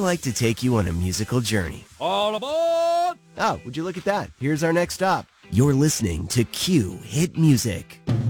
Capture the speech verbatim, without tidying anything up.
like to take you on a musical journey. All aboard! Oh, would you look at that? Here's our next stop. You're listening to Q Hit Music.